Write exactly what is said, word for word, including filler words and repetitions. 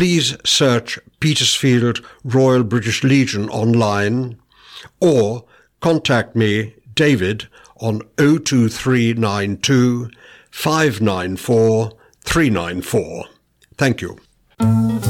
please search Petersfield Royal British Legion online or contact me, David, on oh two three nine two, five nine four, three nine four. Thank you.